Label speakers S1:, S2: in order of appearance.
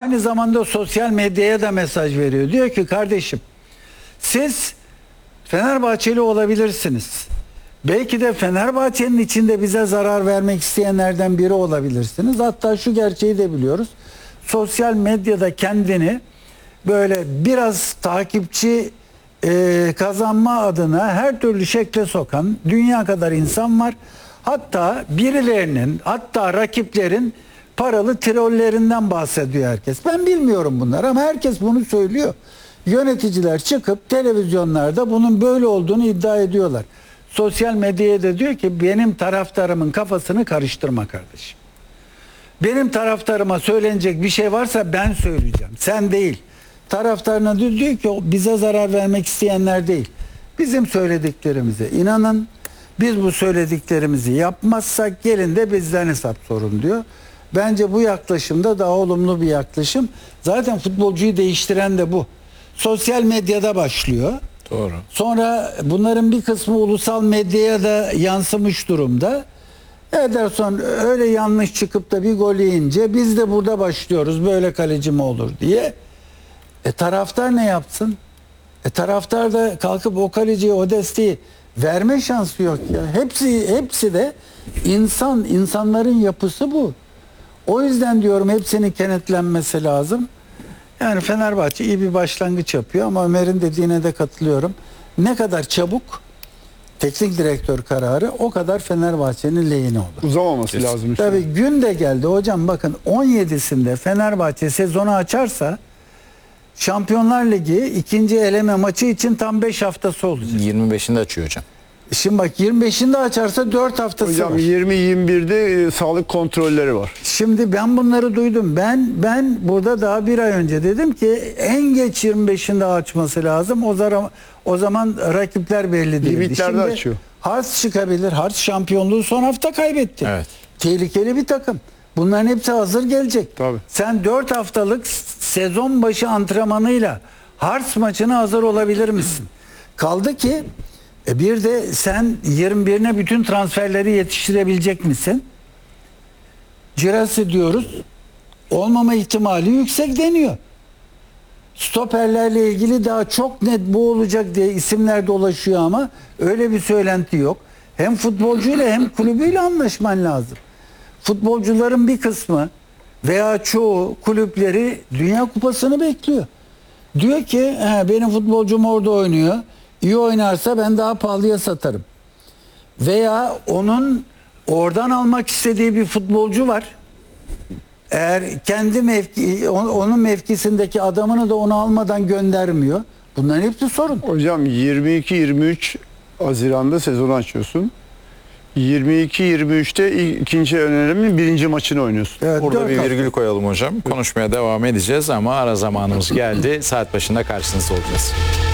S1: aynı zamanda sosyal medyaya da mesaj veriyor. Diyor ki kardeşim, siz Fenerbahçeli olabilirsiniz. Belki de Fenerbahçe'nin içinde bize zarar vermek isteyenlerden biri olabilirsiniz. Hatta şu gerçeği de biliyoruz. Sosyal medyada kendini böyle biraz takipçi kazanma adına her türlü şekle sokan dünya kadar insan var. Hatta birilerinin, hatta rakiplerin paralı trollerinden bahsediyor herkes. Ben bilmiyorum bunları ama herkes bunu söylüyor. Yöneticiler çıkıp televizyonlarda bunun böyle olduğunu iddia ediyorlar. Sosyal medyaya da diyor ki benim taraftarımın kafasını karıştırma kardeşim. Benim taraftarıma söylenecek bir şey varsa ben söyleyeceğim. Sen değil. Taraftarına diyor ki bize zarar vermek isteyenler değil. Bizim söylediklerimize inanın. Biz bu söylediklerimizi yapmazsak gelin de bizden hesap sorun diyor. Bence bu yaklaşımda daha olumlu bir yaklaşım. Zaten futbolcuyu değiştiren de bu. Sosyal medyada başlıyor.
S2: Doğru.
S1: Sonra bunların bir kısmı ulusal medyaya da yansımış durumda. Ederson öyle yanlış çıkıp da bir gol yiyince biz de burada başlıyoruz. Böyle kaleci mi olur diye. Taraftar ne yapsın? Taraftar da kalkıp o kaleciye o desteği verme şansı yok ya. Hepsi de insanların yapısı bu. O yüzden diyorum hepsinin kenetlenmesi lazım. Yani Fenerbahçe iyi bir başlangıç yapıyor ama Ömer'in dediğine de katılıyorum. Ne kadar çabuk teknik direktör kararı o kadar Fenerbahçe'nin lehine olur.
S3: Uzamaması lazım. Işte.
S1: Tabii gün de geldi hocam, bakın 17'sinde Fenerbahçe sezonu açarsa Şampiyonlar Ligi ikinci eleme maçı için tam 5 haftası olacak.
S2: 25'inde açıyor hocam.
S1: Şimdi bak 25'inde açarsa 4 haftası
S3: Hocam
S1: var.
S3: 20-21'de sağlık kontrolleri var.
S1: Şimdi ben bunları duydum. Ben burada daha bir ay önce dedim ki en geç 25'inde açması lazım. O zaman rakipler belli değil.
S3: Limitlerde açıyor.
S1: Hearts çıkabilir. Hearts şampiyonluğu son hafta kaybetti.
S2: Evet.
S1: Tehlikeli bir takım. Bunların hepsi hazır gelecek.
S3: Tabii.
S1: Sen 4 haftalık sezon başı antrenmanıyla Hearts maçına hazır olabilir misin? Kaldı ki bir de sen 21'ine bütün transferleri yetiştirebilecek misin? Girassi diyoruz. Olmama ihtimali yüksek deniyor. Stoperlerle ilgili daha çok net bu olacak diye isimler dolaşıyor ama öyle bir söylenti yok. Hem futbolcuyla hem kulübüyle anlaşman lazım. Futbolcuların bir kısmı veya çoğu kulüpleri Dünya Kupası'nı bekliyor. Diyor ki benim futbolcum orada oynuyor. İyi oynarsa ben daha pahalıya satarım. Veya onun oradan almak istediği bir futbolcu var. Eğer onun mevkisindeki adamını da onu almadan göndermiyor. Bunların hepsi sorun.
S3: Hocam 22-23 Haziran'da sezonu açıyorsun. 22-23'te ikinci önemli birinci maçını oynuyorsun.
S1: Evet,
S2: Burada
S1: 4
S2: bir
S1: hafta.
S2: virgül koyalım hocam. Konuşmaya devam edeceğiz ama ara zamanımız geldi. Saat başında karşınızda olacağız.